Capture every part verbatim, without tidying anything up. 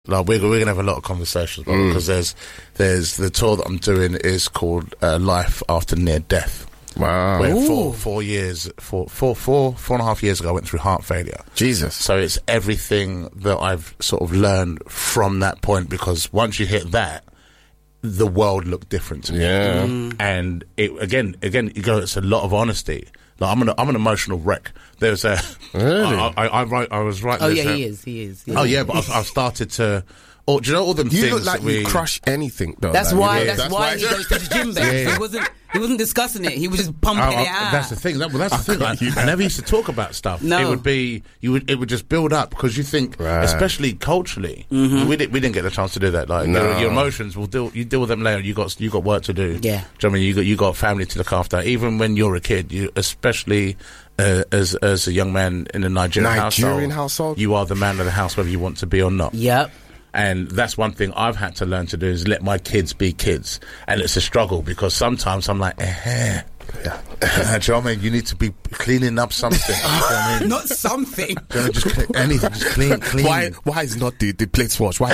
Like we're, we're gonna have a lot of conversations about Mm. it, because there's there's the tour that I'm doing is called uh, Life After Near Death. Wow. Where Ooh. four four years four four four four and a half years ago I went through heart failure. Jesus. So it's everything that I've sort of learned from that point, because once you hit that, the world looked different to me. Yeah. Mm. And it again again you go, it's a lot of honesty. Like I'm an I'm an emotional wreck. There's a Really? I, I, I write I was writing. Oh this, yeah, uh, he is. He is. He Oh is. yeah, but I've, I've started to. Oh, do you know all them You things look like that we you crush anything, though. That's like, why. you know, That's, why he goes to the gym. Then. Yeah, yeah. He wasn't. He wasn't discussing it. He was just pumping Oh, it oh, out. that's the thing. That, well, that's the thing. I, I never used to talk about stuff. No. It would be you would. It would just build up, because you think, Right. especially culturally, Mm-hmm. we didn't. We didn't get the chance to do that. Like No. your, your emotions will deal. You deal with them later. You got. You got work to do. Yeah. Do you know what I mean? You got. You got family to look after. Even when you're a kid, you especially. Uh, as as a young man in a Nigerian, Nigerian household, household? you are the man of the house, whether you want to be or not. Yep. And that's one thing I've had to learn to do, is let my kids be kids. And it's a struggle, because sometimes I'm like, eh. Yeah. Do you know what I mean? You need to be cleaning up something. Do you know what I mean? Not something. Do you know, just clean, anything, just clean, clean. Why? Why is not the the plates washed? Why?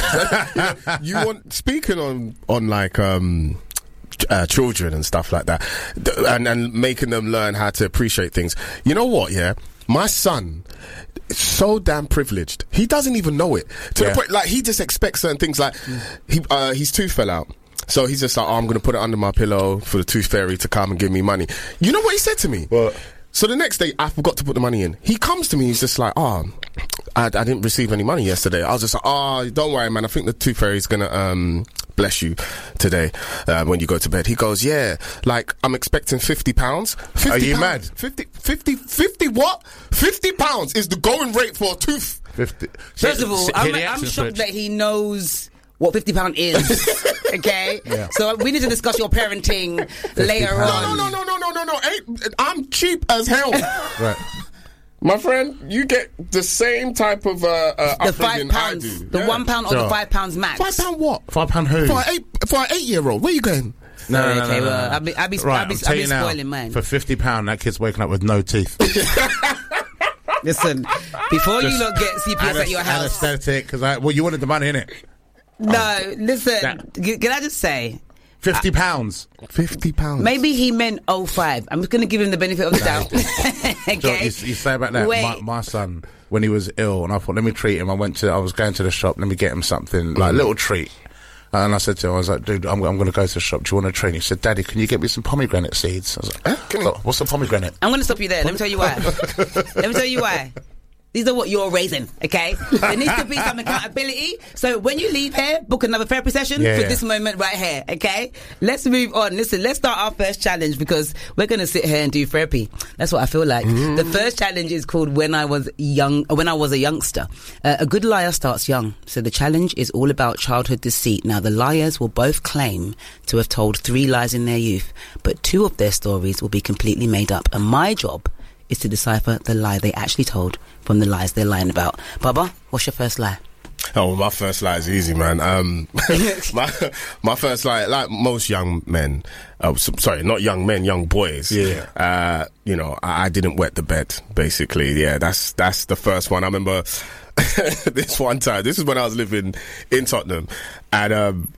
you want speaking on on like um. Uh, children and stuff like that, th- and and making them learn how to appreciate things. You know what? Yeah, my son is so damn privileged. He doesn't even know it. To Yeah. the point, like he just expects certain things. Like he uh, his tooth fell out. So he's just like, oh, I'm going to put it under my pillow for the tooth fairy to come and give me money. You know what he said to me? What? So the next day, I forgot to put the money in. He comes to me, he's just like, oh, I, I didn't receive any money yesterday. I was just like, oh, don't worry, man. I think the tooth fairy's going to um, bless you today uh, when you go to bed. He goes, yeah, like, I'm expecting fifty pounds. fifty Are you pounds. mad? fifty, fifty, fifty what? fifty pounds is the going rate for a tooth. fifty. First of all, See, I'm, hear the I'm accent shocked switch. that he knows what fifty pound is. Okay, Yeah. so we need to discuss your parenting later pounds. on. No, no, no, no, no, no, no. Ain't, I'm cheap as hell. Right. My friend, you get the same type of uh, uh, The five upbringing I pounds, do. the Yeah. one pound or the Sure. five pounds max. Five pound what? Five pound who? For an eight for an eight year old. Where you going? No, no, no, okay, no, no, well, no. I'll be, I'll be, Right, I'll be, I'm I'll telling be you now, spoiling mine. for fifty pound, that kid's waking up with no teeth. Listen, before you Just lot get C P S at your house, Anesthetic, because I well, you wanted the money, innit? no, listen, That- g- can I just say, Fifty pounds. Fifty pounds. maybe he meant oh five. I'm just going to give him the benefit of the doubt. Okay. So you, you say about that, Wait. my, my son, when he was ill, and I thought, let me treat him. I went to, I was going to the shop, let me get him something, like a little treat. And I said to him, I was like, dude, I'm, I'm going to go to the shop. Do you want a treat? He said, Daddy, can you get me some pomegranate seeds? I was like, Huh? "So, what's a pomegranate? I'm going to stop you there. Let me tell you why. Let me tell you why. These are what you're raising, okay? There needs to be some accountability. So when you leave here, book another therapy session Yeah, for yeah. this moment right here, okay? Let's move on. Listen, let's start our first challenge, because we're going to sit here and do therapy. That's what I feel like. Mm-hmm. The first challenge is called When I Was Young, when I Was a Youngster. Uh, a good liar starts young. So the challenge is all about childhood deceit. Now, the liars will both claim to have told three lies in their youth, but two of their stories will be completely made up. And my job is to decipher the lie they actually told from the lies they're lying about. Baba, what's your first lie? Oh, my first lie is easy, man. Um, my my first lie, like most young men, uh, s- sorry, not young men, young boys. Yeah. Uh, you know, I, I didn't wet the bed. Basically, yeah. That's that's the first one. I remember this one time. This is when I was living in Tottenham, and um,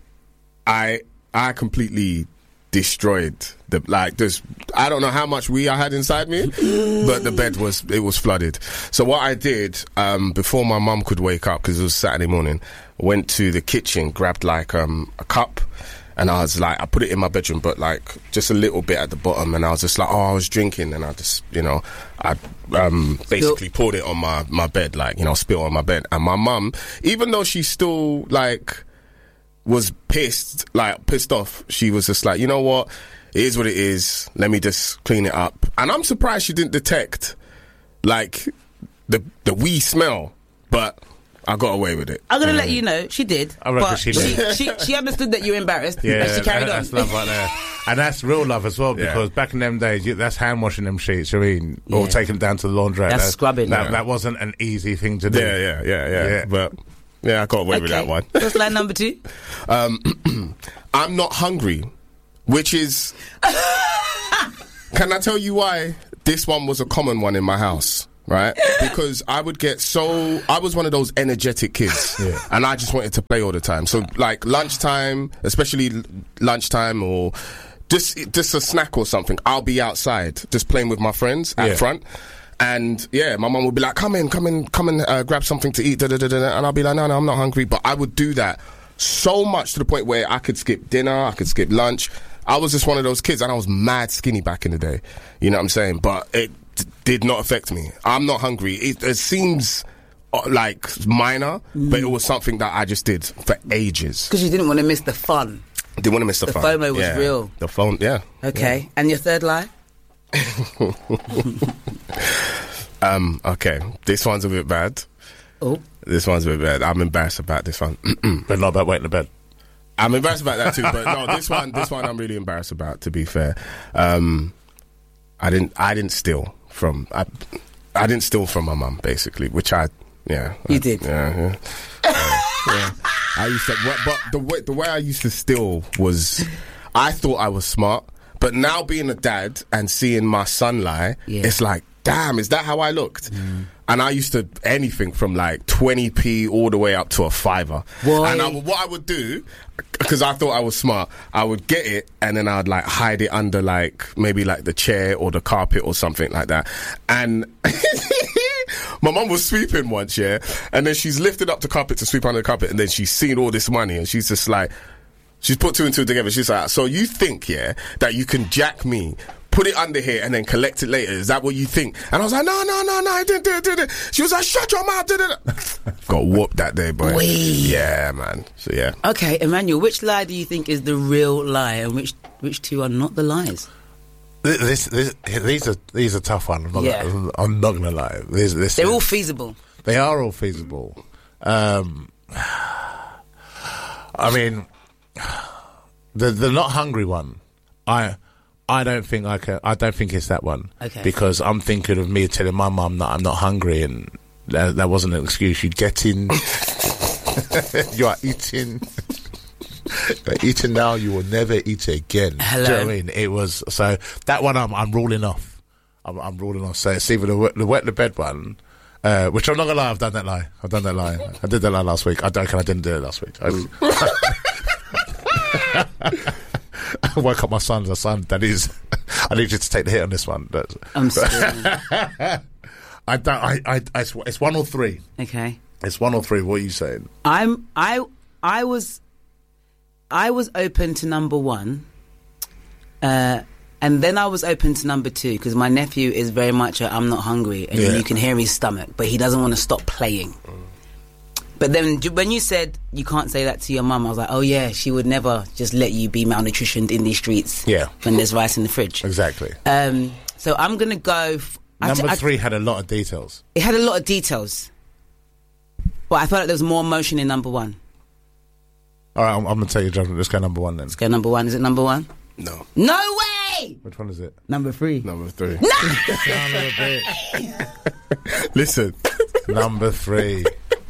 I I completely destroyed the like this. I don't know how much wee I had inside me, but the bed was it was flooded. So what I did um, before my mum could wake up, because it was Saturday morning, went to the kitchen, grabbed like um, a cup, and I was like, I put it in my bedroom, but like just a little bit at the bottom, and I was just like, oh, I was drinking, and I just, you know, I um, basically poured it on my my bed, like, you know, spill on my bed, and my mum, even though she's still like was pissed, like pissed off, she was just like, you know what, it is what it is, let me just clean it up. And I'm surprised she didn't detect like the the wee smell, but I got away with it. I'm going to let you know, she did. I reckon but she she, did. she, she understood that you're embarrassed, Yeah, and she carried that- on. that's love right there. And that's real love as well, because Yeah. back in them days, you, that's hand washing them sheets, you mean, or Yeah. taking them down to the laundrette. That's That- scrubbing. That, Yeah. that wasn't an easy thing to do. Yeah, yeah, yeah, yeah, Yeah. But yeah, I got away with that one. What's line number two? Um, I'm not hungry, which is. Can I tell you why this one was a common one in my house? right? Because I would get so... I was one of those energetic kids. Yeah. And I just wanted to play all the time. So, like, lunchtime, especially lunchtime or just, just a snack or something, I'll be outside just playing with my friends at Yeah. front. And, yeah, my mum would be like, come in, come in, come and uh, grab something to eat. Da, da, da, da. And I'll be like, no, no, I'm not hungry. But I would do that so much to the point where I could skip dinner, I could skip lunch. I was just one of those kids, and I was mad skinny back in the day. You know what I'm saying? But it d- did not affect me. I'm not hungry. It, it seems uh, like minor, mm. but it was something that I just did for ages. Because you didn't want to miss the fun. Didn't want to miss the, the fun. The FOMO was yeah. real. The phone, yeah. Okay. Yeah. And your third lie? um. Okay. This one's a bit bad. Oh. This one's a bit bad. I'm embarrassed about this one. But not about waiting in bed. I'm embarrassed about that too, but no, this one, this one, I'm really embarrassed about. To be fair, um, I didn't, I didn't steal from, I, I didn't steal from my mum, basically, which I, yeah, you I, did, yeah, yeah. uh, yeah. I used to, but the way, the way I used to steal was, I thought I was smart, but now being a dad and seeing my son lie, yeah. it's like, damn, is that how I looked? Mm. And I used to anything from like twenty p all the way up to a fiver. Boy. And I, what I would do, because I thought I was smart, I would get it and then I'd like hide it under like maybe like the chair or the carpet or something like that. And my mum was sweeping once, yeah, and then she's lifted up the carpet to sweep under the carpet, and then she's seen all this money and she's just like, she's put two and two together. She's like, so you think, yeah, that you can jack me, put it under here and then collect it later? Is that what you think? And I was like, no, no, no, no, I didn't do it, did it. She was like, shut your mouth, did it. Got whooped that day, boy. Wee. Yeah, man. So, yeah. Okay, Emmanuel, which lie do you think is the real lie and which which two are not the lies? This, this, these are these are tough ones. I'm not, Yeah. gonna, I'm not gonna lie. This, this They're is, all feasible. They are all feasible. Um, I mean, the the not hungry one. I I don't think I can. I don't think it's that one. Okay. Because I'm thinking of me telling my mum that I'm not hungry, and that, that wasn't an excuse. You'd get in. You are eating. You're eating now. You will never eat again. Hello. Do you know what I mean? It was so that one. I'm I'm ruling off. I'm, I'm ruling off. So it's either the wet- the wet the bed one. Uh, which I'm not gonna lie, I've done that lie. I've done that lie. I did that lie last week. I don't. I didn't do it last week. I, I woke up my son. I son, that is. I need you to take the hit on this one. But, I'm sorry. I don't. I, I. I. It's one or three. Okay. It's one or three. What are you saying? I'm. I. I was. I was open to number one. Uh. And then I was open to number two because my nephew is very much a I'm not hungry, and Yeah. you can hear his stomach, but he doesn't want to stop playing. Mm. But then d- when you said you can't say that to your mum, I was like, oh yeah, she would never just let you be malnutritioned in these streets. Yeah. When there's rice in the fridge. Exactly. Um, so I'm gonna go. F- Number I t- I- three had a lot of details. It had a lot of details, but I felt like there was more emotion in number one. All right, I'm, I'm gonna tell you, Jonathan. Let's go number one then. Let's go number one. Is it number one? No. No way. Which one is it? Number three. Number three. Son of a bitch. Listen. Number three.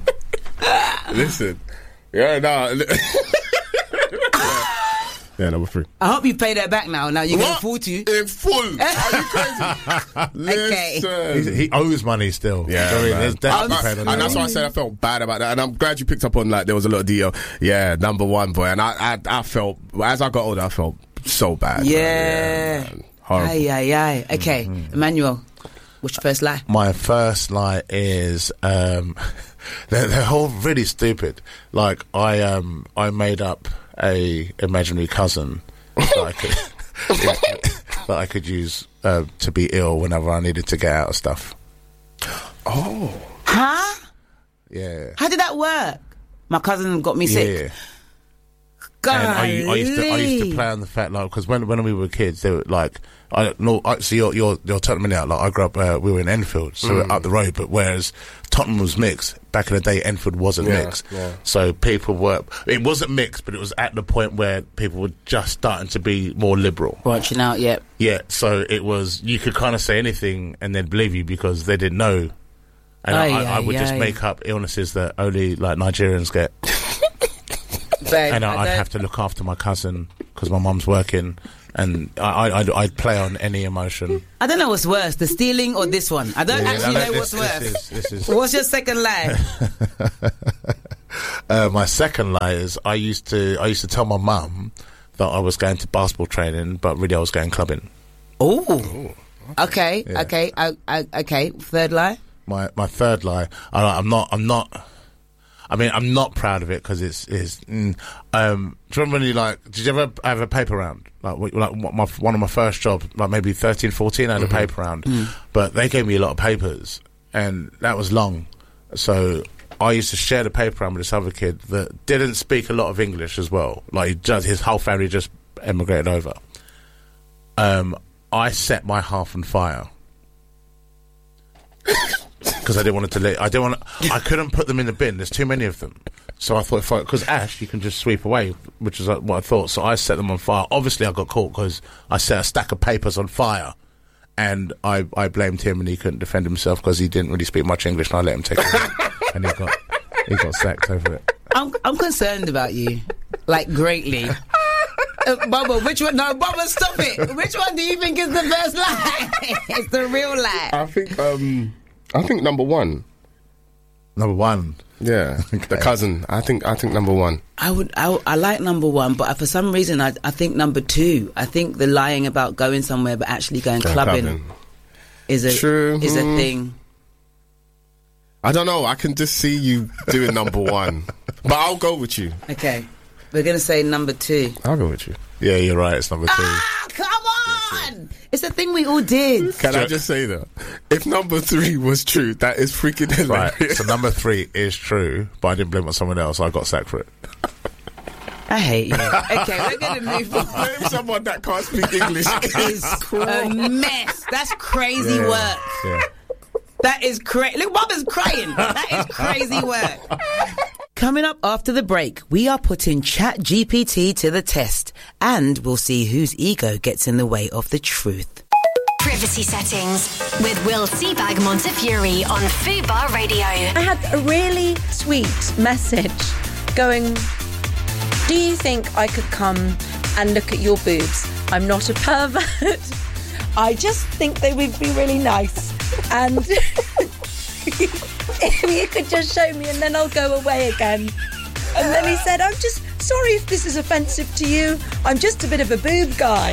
Listen. Yeah, no. Li- yeah. yeah, number three. I hope you pay that back now. Now you're going What? to fool you. In full. Are you crazy? Okay. Listen. He's, he owes money still. Yeah, Do you know what I mean? man. There's definitely I- paid on and that that's one. why I said I felt bad about that, and I'm glad you picked up on like there was a lot of deal. Yeah, number one, boy, and I, I, I felt as I got older, I felt so bad. Yeah. man. Yeah, man. Horrible. Aye, aye, aye. Okay, Mm-hmm. Emmanuel, what's your first lie? My first lie is um, they're, they're all really stupid. Like I um I made up a imaginary cousin that I could that I could use uh, to be ill whenever I needed to get out of stuff. Oh, Huh? Yeah. How did that work? My cousin got me sick. Yeah. And I, I used to I used to play on the fact like because when when we were kids they were like I no I, so you're you're you're telling me now like I grew up uh, we were in Enfield so we're up the road, but whereas Tottenham was mixed back in the day, Enfield wasn't Yeah, mixed. yeah. So people were it wasn't mixed, but it was at the point where people were just starting to be more liberal. Branching out, yeah. Yeah, so it was you could kind of say anything and they'd believe you because they didn't know. And Aye, I, I aye, would just aye. make up illnesses that only like Nigerians get. Babe, And I I'd don't- have to look after my cousin because my mum's working, and I, I'd, I'd play on any emotion. I don't know what's worse, the stealing or this one. I don't Yeah, actually no, know this- what's this worse. is- this is- What's your second lie? Uh, my second lie is I used to I used to tell my mum that I was going to basketball training, but really I was going clubbing. Oh, okay, Yeah. okay, I, I, okay. Third lie. My my third lie, I, I'm not I'm not. I mean, I'm not proud of it because it's is. Mm, um, do you remember when you like? Did you ever have a paper round? Like, wh- like what my one of my first jobs, like maybe thirteen, fourteen, I had Mm-hmm. a paper round, but they gave me a lot of papers, and that was long. So I used to share the paper round with this other kid that didn't speak a lot of English as well. Like, he just, his whole family just emigrated over. Um, I set my half on fire. Because I didn't want it to let, I didn't want to, I couldn't put them in the bin. There's too many of them. So I thought, if I, because ash, you can just sweep away, which is like what I thought. So I set them on fire. Obviously, I got caught because I set a stack of papers on fire, and I, I blamed him, and he couldn't defend himself because he didn't really speak much English, and I let him take it, and he got he got sacked over it. I'm I'm concerned about you, like greatly. Uh, Bubba, which one? No, Bubba, stop it. Which one do you think is the first lie? It's the real lie. I think um, I think number one. Number one. Yeah, the cousin. I think I think number one. I would. I, I like number one, but for some reason, I I think number two. I think the lying about going somewhere but actually going Going clubbing, clubbing. is a True. is a Mm. thing. I don't know. I can just see you doing number one, but I'll go with you. Okay, we're gonna say number two. I'll go with you. Yeah, you're right. It's number two. Ah, come on! It's a thing we all did. Can I just say that if number three was true, that is freaking hilarious. Right. So number three is true, but I didn't blame it on someone else. I got sacked for it. I hate you. Okay, we're gonna move on. Blame someone that can't speak English is A mess. That's crazy Yeah. work. Yeah. That is crazy. Look, Mama's crying. That is crazy work. Coming up after the break, we are putting Chat G P T to the test, and we'll see whose ego gets in the way of the truth. Privacy settings with Will Seabag Montefiore on Fubar Radio. I had a really sweet message going, do you think I could come and look at your boobs? I'm not a pervert. I just think they would be really nice. And if you could just show me and then I'll go away again. And then he said, I'm just sorry if this is offensive to you. I'm just a bit of a boob guy.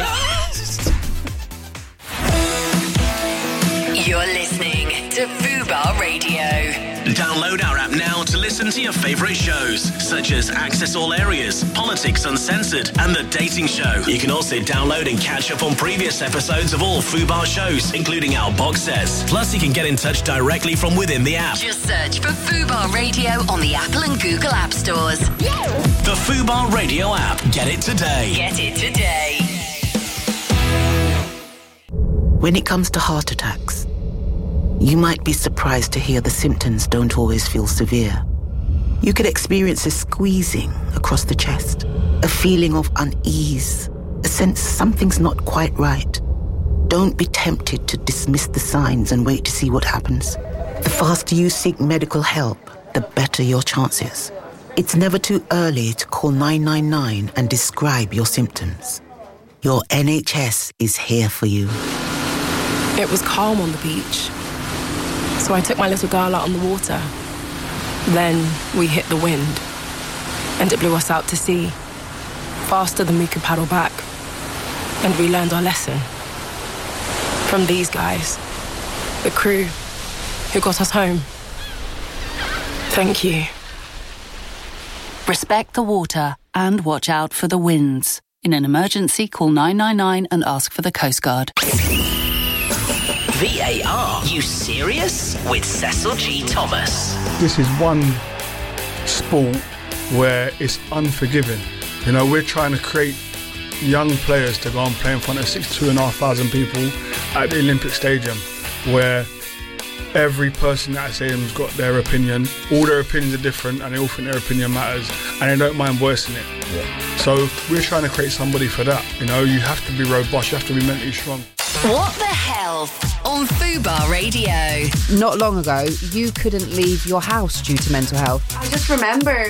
You're listening to Fubar Radio. Download our app now to listen to your favourite shows, such as Access All Areas, Politics Uncensored, and The Dating Show. You can also download and catch up on previous episodes of all Fubar shows, including our box sets. Plus, you can get in touch directly from within the app. Just search for Fubar Radio on the Apple and Google App Stores. The Fubar Radio app. Get it today. Get it today. When it comes to heart attacks, you might be surprised to hear the symptoms don't always feel severe. You could experience a squeezing across the chest, a feeling of unease, a sense something's not quite right. Don't be tempted to dismiss the signs and wait to see what happens. The faster you seek medical help, the better your chances. It's never too early to call nine nine nine and describe your symptoms. Your N H S is here for you. It was calm on the beach, so I took my little girl out on the water. Then we hit the wind, and it blew us out to sea, faster than we could paddle back. And we learned our lesson from these guys, the crew who got us home. Thank you. Respect the water and watch out for the winds. In an emergency, call nine nine nine and ask for the Coast Guard. V A R, you serious? With Cecil G. Thomas. This is one sport where it's unforgiving. You know, we're trying to create young players to go and play in front of sixty-two and a half thousand people at the Olympic Stadium, where every person at that stadium's got their opinion. All their opinions are different, and they all think their opinion matters, and they don't mind voicing it. Yeah. So we're trying to create somebody for that. You know, you have to be robust, you have to be mentally strong. What the Health on Fubar Radio. Not long ago, you couldn't leave your house due to mental health. I just remember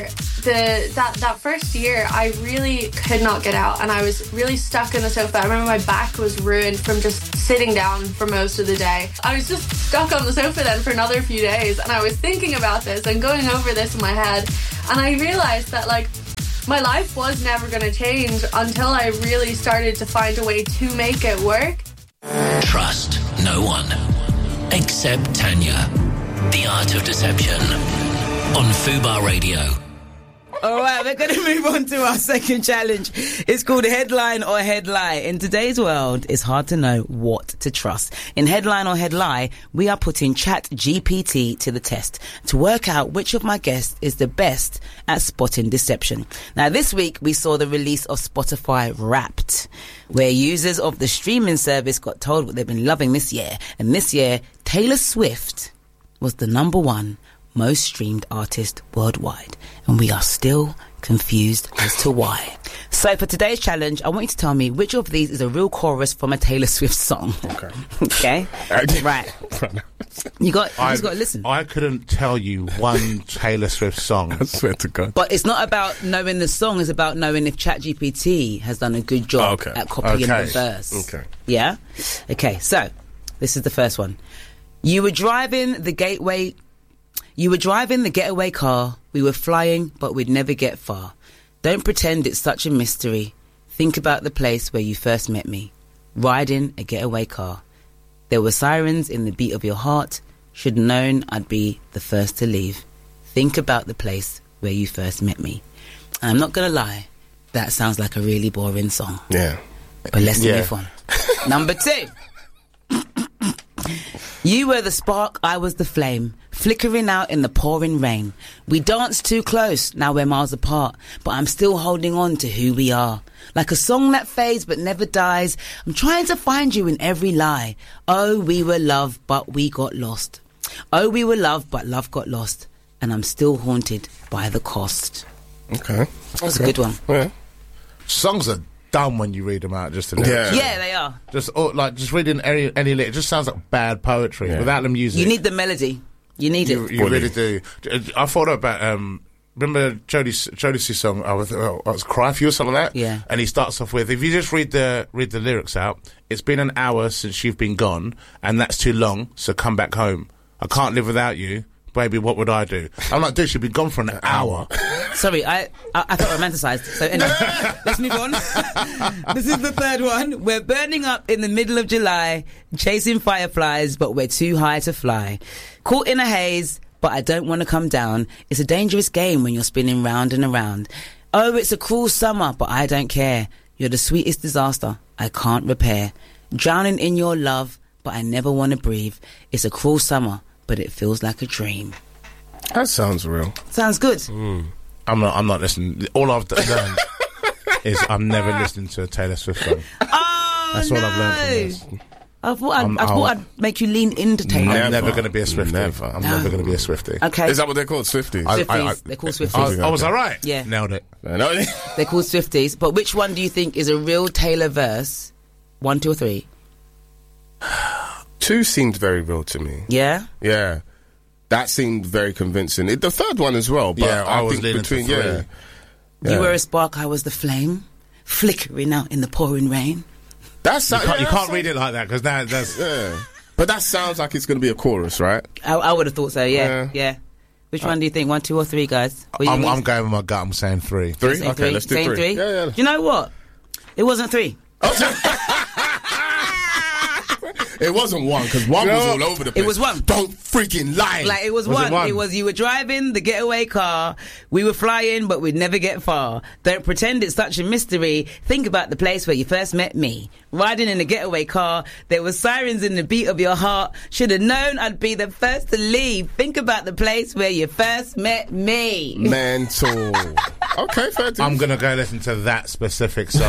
the that that first year, I really could not get out, and I was really stuck in the sofa. I remember my back was ruined from just sitting down for most of the day. I was just stuck on the sofa then for another few days, and I was thinking about this and going over this in my head, and I realized that like my life was never going to change until I really started to find a way to make it work. Trust no one except Tanya. The Art of Deception on Fubar Radio. All right, we're going to move on to our second challenge. It's called Headline or Head Lie. In today's world, it's hard to know what to trust. In Headline or Head Lie, we are putting Chat G P T to the test to work out which of my guests is the best at spotting deception. Now, this week, we saw the release of Spotify Wrapped, where users of the streaming service got told what they've been loving this year. And this year, Taylor Swift was the number one most streamed artist worldwide, and we are still confused as to why. So for today's challenge, I want you to tell me which of these is a real chorus from a Taylor Swift song. Okay. Okay? Right. You got, you just got to listen. I couldn't tell you one Taylor Swift song. I swear to God. But it's not about knowing the song, it's about knowing if ChatGPT has done a good job okay. at copying okay. the verse. Okay. Yeah? Okay, so this is the first one. You were driving the gateway... You were driving the getaway car. We were flying, but we'd never get far. Don't pretend it's such a mystery. Think about the place where you first met me. Riding a getaway car. There were sirens in the beat of your heart. Should known I'd be the first to leave. Think about the place where you first met me. And I'm not going to lie, that sounds like a really boring song. Yeah. But let's yeah. move on. Number two. You were the spark, I was the flame, flickering out in the pouring rain. We danced too close, now we're miles apart, but I'm still holding on to who we are. Like a song that fades but never dies, I'm trying to find you in every lie. Oh, we were loved, but we got lost. Oh, we were loved, but love got lost. And I'm still haunted by the cost. Okay. That was okay. a good one. Yeah. Songs are dumb when you read them out, just a little. Yeah. yeah, they are. Just oh, like just reading any any lyric, it just sounds like bad poetry yeah. without the music. You need the melody. You need you, it. You really do. I thought about um, remember Jodie's Jodie's song. I was, oh, I was Cry For You or something like that. Yeah. And he starts off with, if you just read the read the lyrics out, it's been an hour since you've been gone, and that's too long. So come back home. I can't live without you. Baby, what would I do? I'm like, dude, she'd be gone for an hour. Sorry, I I, I thought romanticised. So anyway, let's move on. This is the third one. We're burning up in the middle of July, chasing fireflies, but we're too high to fly. Caught in a haze, but I don't want to come down. It's a dangerous game when you're spinning round and around. Oh, it's a cruel summer, but I don't care. You're the sweetest disaster I can't repair. Drowning in your love, but I never want to breathe. It's a cruel summer, but it feels like a dream. That sounds real. Sounds good. Mm. I'm not. I'm not listening. All I've learned is I'm never listening to a Taylor Swift song. Oh, That's no. all I've learned from this. I thought I'd, I thought I'd make you lean into Taylor. I'm never going to be a Swiftie. Never. I'm No. never going to be a Swiftie. Okay. Is that what they're called, Swifties? I- Swifties. I- I- They're called Swifties. Oh, was I right? Yeah. Nailed it. I know. They're called Swifties. But which one do you think is a real Taylor verse? One, two, or three? Two seemed very real to me. Yeah? Yeah. That seemed very convincing. It, the third one as well. But Yeah, I I, was think leaning between to three. yeah. You Yeah. were a spark, I was the flame, flickering out in the pouring rain. That's You can't, you yeah, can't that read it like that because that, that's. Yeah. But that sounds like it's going to be a chorus, right? I, I would have thought so, yeah. Yeah. Yeah. Which one do you think? One, two, or three, guys? What do you I'm, think? I'm going with my gut. I'm saying three. Three? Saying Okay, three? let's do Saying three. Yeah, yeah. You know what? It wasn't three. It wasn't one, because one was No. all over the place. It was one. Don't freaking lie. Like, it was, Was it one. one? It was you were driving the getaway car, we were flying, but we'd never get far. Don't pretend it's such a mystery. Think about the place where you first met me. Riding in a getaway car, there were sirens in the beat of your heart. Should have known I'd be the first to leave. Think about the place where you first met me. Mental. Okay, fair dues. I'm going to go listen to that specific song.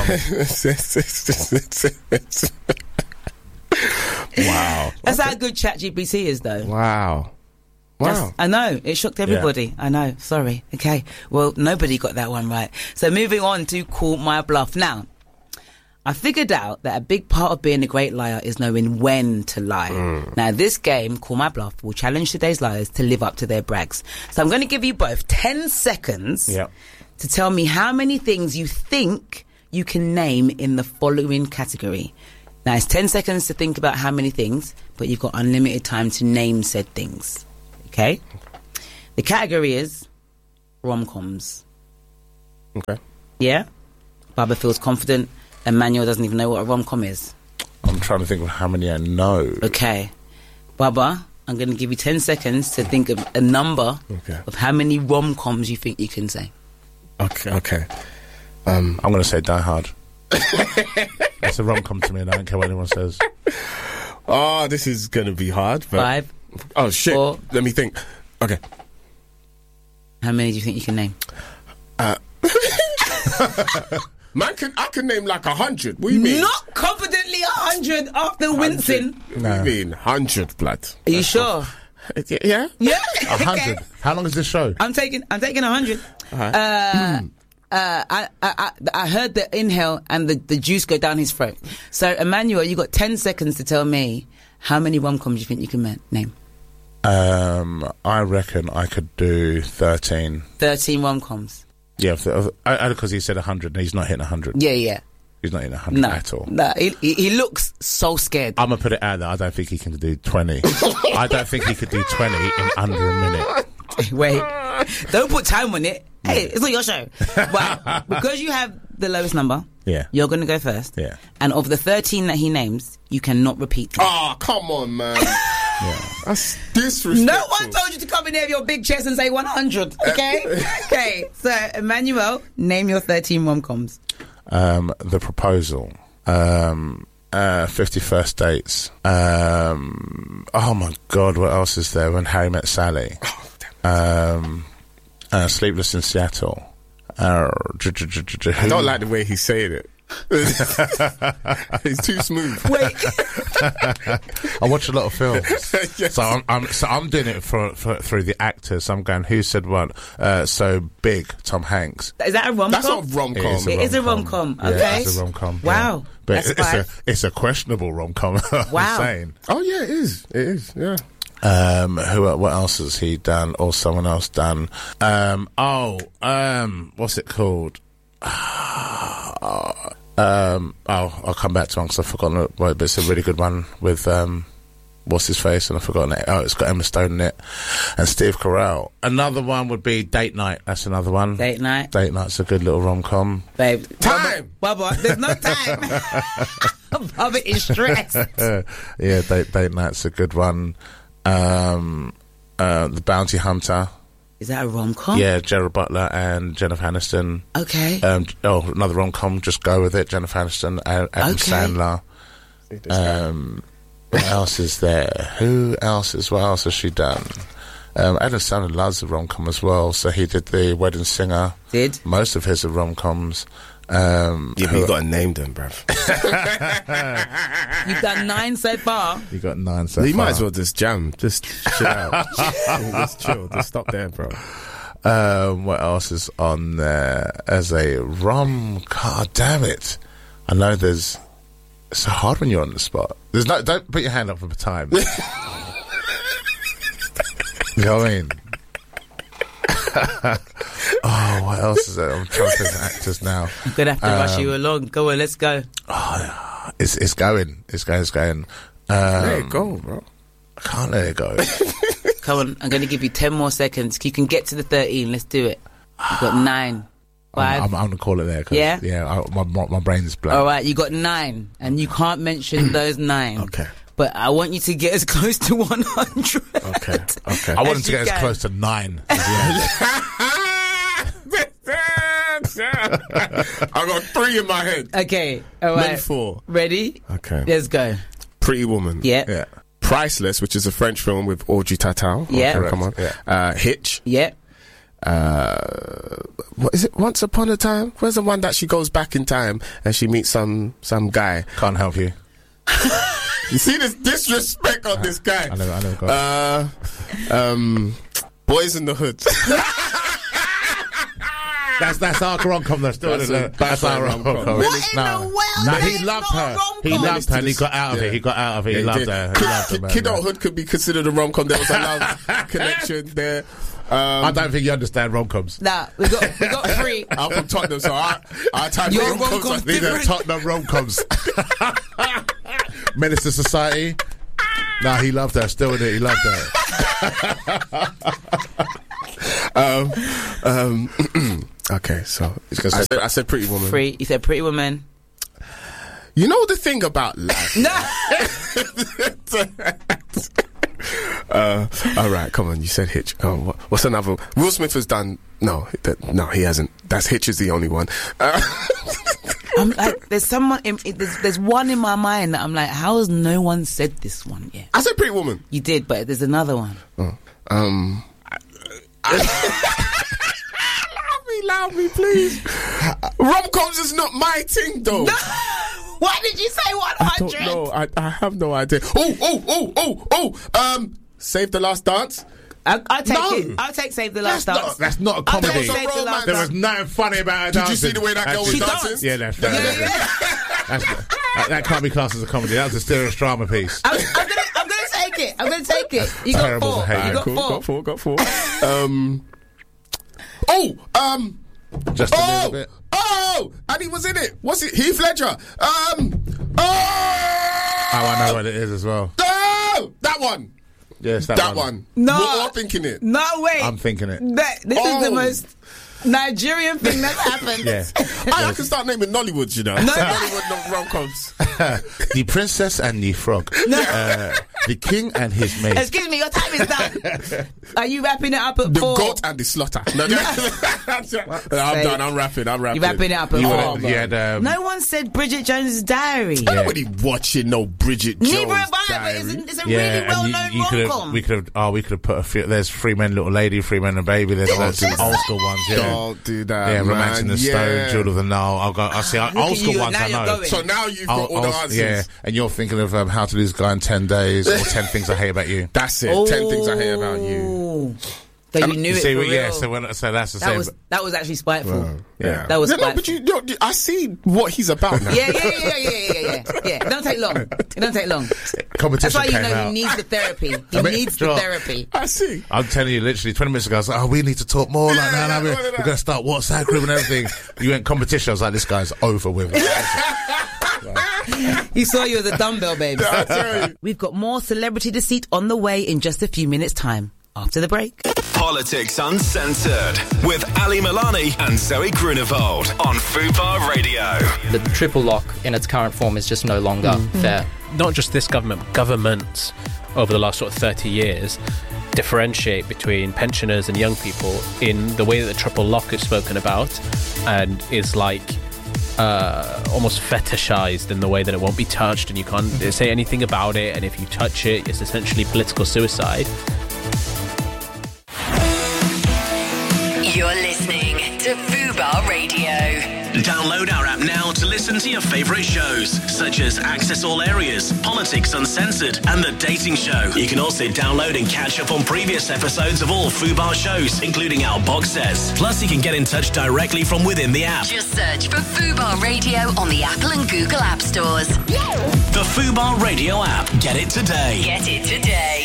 Wow. That's how good ChatGPT is, though. Wow. Wow. That's- I know. It shocked everybody. I know. Sorry. Okay. Well, nobody got that one right. So moving on to Call My Bluff. Now, I figured out that a big part of being a great liar is knowing when to lie. Mm. Now, this game, Call My Bluff, will challenge today's liars to live up to their brags. So I'm going to give you both ten seconds Yep. to tell me how many things you think you can name in the following category. Now, it's ten seconds to think about how many things, but you've got unlimited time to name said things. Okay? The category is rom-coms. Okay. Yeah? Baba feels confident. Emmanuel doesn't even know what a rom-com is. I'm trying to think of how many I know. Okay. Baba, I'm going to give you ten seconds to think of a number Okay. of how many rom-coms you think you can say. Okay, okay. Um, I'm going to say Die Hard. It's a rom-com to me, and I don't care what anyone says. Oh, this is going to be hard. But Five. Oh, shit. Four. Let me think. Okay. How many do you think you can name? Uh, man, can, I can name like a hundred. What do you mean? Not confidently a hundred after wincing. What do you mean? Hundred, blood. Are you sure? Yeah? Yeah. A hundred. Okay. How long is this show? I'm taking. I'm taking a hundred. Uh-huh. Uh, uh, I, I, I, I heard the inhale and the, the juice go down his throat. So, Emmanuel, you got ten seconds to tell me how many rom-coms you think you can ma- name. Um, I reckon I could do thirteen. Thirteen rom-coms. Yeah, because he said a hundred, and he's not hitting a hundred. Yeah, yeah. He's not hitting a hundred No, at all. no. He, he, he looks so scared. I'm gonna put it out there. I don't think he can do twenty. I don't think he could do twenty in under a minute. Wait, don't put time on it. Hey, it's not your show. But because you have the lowest number, Yeah. you're going to go first. Yeah. And of the thirteen that he names, you cannot repeat them. Oh, come on, man. Yeah. That's disrespectful. No one told you to come in here with your big chest and say one hundred, okay? Okay, so Emmanuel, name your thirteen rom-coms. Um, The Proposal. Um, uh, fifty First Dates. Um, oh my God, what else is there? When Harry Met Sally. Um, uh, Sleepless in Seattle. Uh, j- j- j- j- I don't like the way he's saying it. He's too smooth. Wait. I watch a lot of films, Yes. so I'm, I'm so I'm doing it for, for through the actors. So I'm going, who said what? Uh, so Big, Tom Hanks. Is that a rom-com? That's not rom-com. It is a It is a rom-com. rom-com, okay. Yeah, it's a rom-com. Wow. Yeah. But That's it's, it's a five. it's a questionable rom-com. I'm Wow. saying. Oh, yeah, it is. It is, yeah. Um, who? What else has he done, or someone else done? Um, oh, um, what's it called? um, oh, I'll come back to one because I've forgotten it, but it's a really good one with um, what's his face, and I've forgotten it. Oh, it's got Emma Stone in it and Steve Carell. Another one would be Date Night. That's another one. Date Night. Date Night's a good little rom-com. Babe. Time! Bubba, there's no time. Bubba is stressed. Yeah, Date, Date Night's a good one. Um, uh, The Bounty Hunter. Is that a rom-com? Yeah, Gerald Butler and Jennifer Aniston. Okay. Um, oh, another rom-com. Just go with it. Jennifer Aniston, and Adam Okay. Sandler. Um, what else is there? Who else is? What else has she done? Um, Adam Sandler loves the rom-com as well. So he did The Wedding Singer. Did? Most of his are rom-coms. Um, Yeah, but who- you got to name them, bruv. You've done nine so far. you got nine so You far. might as well just jam. Just chill out. Just chill. Just stop there, bro. Um, what else is on there as a rom? God damn it! I know there's. It's so hard when you're on the spot. There's no. Don't put your hand up for time. You know what I mean? Oh, what else is there? I'm trying to think of actors now. I'm going to have to rush Um, you along. Go on, let's go. Oh, it's it's going. It's going. It's going. Um, Let it go, bro. I can't let it go. Come on, I'm going to give you ten more seconds. You can get to the thirteen. Let's do it. You've got nine. Five. I'm, I'm, I'm gonna call it there. 'Cause, Yeah? Yeah. I, my my my brain's blank. All right, you got nine. And you can't mention those nine. Okay. But I want you to get as close to one hundred. Okay. Okay. I want him to get as close to nine. I got three in my head. Okay. All right. Maybe four. Ready? Okay. Let's go. Pretty Woman. Yeah. Yeah. Priceless, which is a French film with Audrey Tautou. Yeah. Okay, come on. Yeah. Uh, Hitch. Yeah. Uh, what is it? Once Upon a Time? Where's the one that she goes back in time and she meets some some guy? Can't help you. You see this disrespect on this guy? I never, I never got Uh, um, Boys in the Hood. That's that's our rom-com. That's, That's that's, a that's our rom-com. rom-com. What in the world? No, That he is loved not her. a rom-com. He loved her, and he This- got out of yeah. it. He got out of it. He Yeah, loved did. her. He Kid, loved her, man. Kid Kidulthood could be considered a rom-com. There was a love connection there. Um, I don't think you understand rom-coms. Nah, we got we got three. I'm from Tottenham, so I, I type Your rom-coms. rom-coms These are Tottenham rom-coms. Menace to Society. Nah, he loved her. Still in it. He loved her. um, um, okay, so I said, I said Pretty Woman. Three. You said Pretty Woman. You know the thing about life. No. uh, all right, come on. You said Hitch. Oh, what, what's another? Will Smith has done. No, that, no, he hasn't. That's Hitch is the only one. Uh, I'm like, there's someone. In, there's, there's one in my mind that I'm like, how has no one said this one yet? I said Pretty Woman. You did, but there's another one. Oh, um. Allow me, allow me, please. Rom-coms is not my thing, though. No. Why did you say one hundred? I don't know. I, I have no idea. Oh, oh, oh, oh, oh. Um, Save the Last Dance. I'll, I'll take No. it. I'll take Save the Last That's Dance. not, that's not a I'll comedy. take Save the Last There Dance. was nothing funny about her Did you dancing. see the way that girl was She dancing? danced. Yeah, that's Yeah, that. yeah. That's, that, that can't be classed as a comedy. That was a serious drama piece. I'm, I'm gonna, I'm gonna take it. I'm gonna take it. You got Terrible four. behaviour. You got Cool, four. got four, got four. um, oh, um, Just a oh, little bit. oh, and he was in it. What's it? Heath Ledger. Um, oh, Oh, I know what it is as well. oh, that one. Yes, that, That one. one. No. We're all thinking it. No way. I'm thinking it. That, this Oh. is the most Nigerian thing that's happened. Yeah. I, I can start naming Nollywoods, you know. No. Nollywood no rom-coms. The Princess and the Frog. Uh, the King and his Maid. Excuse me, your time is done. Are you wrapping it up at The four? Goat and the Slaughter. No, no. I'm sake. done. I'm rapping. I'm rapping. You wrapping it up at You, four? had, you had, um, No one said Bridget Jones's Diary. Ain't nobody watching no Bridget Jones. Neither have I, but Diary. it's a, it's a yeah, really and well-known you, you could have, rom-com. we could have, oh, we could have put a few. There's Three Men, Little Lady, Three Men and a Baby. There's Don't lots do of that. old school ones. Yeah, Don't do that. yeah, man. Romancing the Stone, Yeah. Jewel of the Nile. I'll go. I see. Look Old at school you, ones. now I you're know. going. So now you've I'll- got all the I'll- answers. Yeah, and you're thinking of um, How to Lose a Guy in ten days or ten Things I Hate About You. That's it. Ten things I hate about you. Ooh. So you knew You it see, for yeah. real. So, when, so that's the that same. was that was actually spiteful. Wow. Yeah. That was Yeah, no, spiteful. but you, you, you, I see what he's about now. yeah, yeah, yeah, yeah, yeah, yeah, yeah, yeah. It don't take long. It don't take long. Competition That's why you came know out. he needs the therapy. He I mean, needs do you the know what? therapy. I see. I'm telling you, literally twenty minutes ago, I was like, oh, we need to talk more. Like, Yeah, no, no, yeah, we're, yeah. we're going to start WhatsApp group and everything. You went competition. I was like, this guy's over with. He saw you as a dumbbell, babe. I tell you. We've got more celebrity deceit on the way in just a few minutes' time. After the break. Politics Uncensored with Ali Milani and Zoe Grunewald on Fubar Radio. The triple lock in its current form is just no longer Mm. fair. Not just this government, but governments over the last sort of thirty years differentiate between pensioners and young people in the way that the triple lock is spoken about and is like uh, almost fetishized in the way that it won't be touched and you can't say anything about it, and if you touch it, it's essentially political suicide. You're listening to Fubar Radio. Download our app now to listen to your favourite shows, such as Access All Areas, Politics Uncensored, and The Dating Show. You can also download and catch up on previous episodes of all Fubar shows, including our box sets. Plus, you can get in touch directly from within the app. Just search for Fubar Radio on the Apple and Google App Stores. The Fubar Radio app. Get it today. Get it today.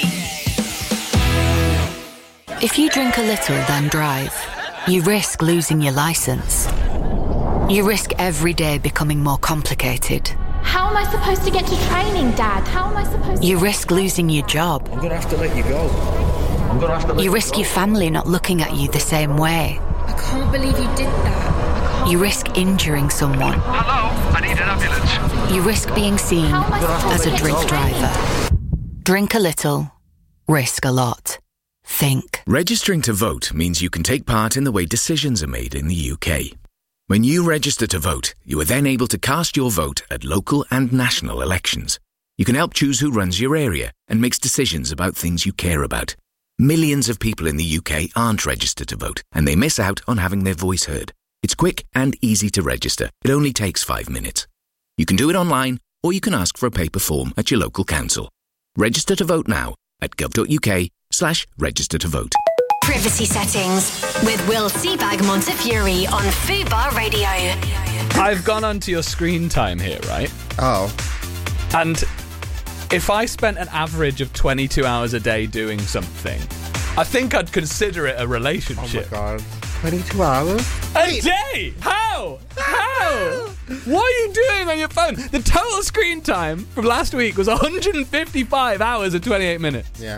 If you drink a little, then drive, you risk losing your license. You risk every day becoming more complicated. How am I supposed to get to training, Dad? How am I supposed to... You risk losing your job. I'm gonna have to let you go. I'm gonna have to let You you risk go. your family not looking at you the same way. I can't believe you did that. You risk injuring someone. Hello, I need an ambulance. You risk being seen How am I supposed as to a get to drink training? driver. Drink a little, risk a lot. Think. Registering to vote means you can take part in the way decisions are made in the U K. When you register to vote, you are then able to cast your vote at local and national elections. You can help choose who runs your area and makes decisions about things you care about. Millions of people in the U K aren't registered to vote, and they miss out on having their voice heard. It's quick and easy to register. It only takes five minutes. You can do it online, or you can ask for a paper form at your local council. Register to vote now at gov.uk slash register to vote. Privacy settings with Will Seabag Montefiore on Fubar Radio. I've gone onto your screen time here, right? Oh. And if I spent an average of twenty-two hours a day doing something, I think I'd consider it a relationship. Oh my god. twenty-two hours? A day? How? How? What are you doing on your phone? The total screen time from last week was one hundred fifty-five hours and twenty-eight minutes. Yeah.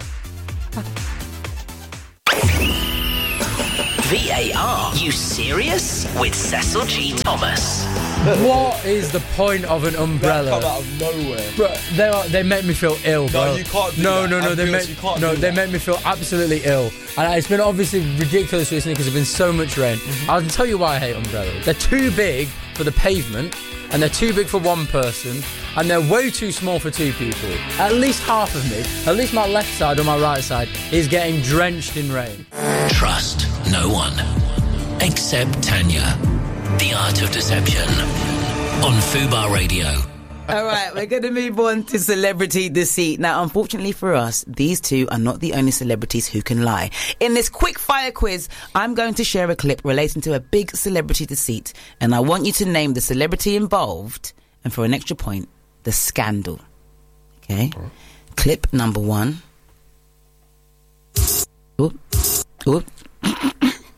V A R, you serious? With Cecil G. Thomas. What is the point of an umbrella? That come out of nowhere. Bro, they are, they make me feel ill, bro. No, you can't do no, that. No, no, no, they Ambulance, make you can't no, do they that. make me feel absolutely ill. And it's been obviously ridiculous recently because there's been so much rain. Mm-hmm. I'll tell you why I hate umbrellas. They're too big for the pavement, and they're too big for one person, and they're way too small for two people. At least half of me, at least my left side or my right side, is getting drenched in rain. Trust no one except Tanya. The Art of Deception on Fubar Radio. All right, we're going to move on to celebrity deceit. Now, unfortunately for us, these two are not the only celebrities who can lie. In this quick fire quiz, I'm going to share a clip relating to a big celebrity deceit, and I want you to name the celebrity involved, and for an extra point, the scandal. Okay? Oh. Clip number one. Oop. Oop.